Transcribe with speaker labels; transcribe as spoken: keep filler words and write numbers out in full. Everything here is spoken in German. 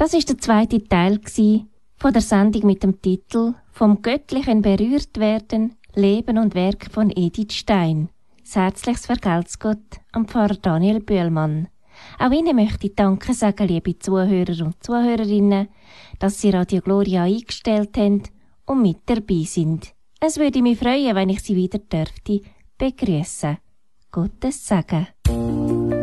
Speaker 1: Das ist der zweite Teil von der Sendung mit dem Titel «Vom Göttlichen berührt werden, Leben und Werk von Edith Stein». Ein herzliches Vergelt's Gott am Pfarrer Daniel Bühlmann. Auch Ihnen möchte ich Danke sagen, liebe Zuhörer und Zuhörerinnen, dass Sie Radio Gloria eingestellt haben und mit dabei sind. Es würde mich freuen, wenn ich Sie wieder dürfte begrüßen. Gottes Segen.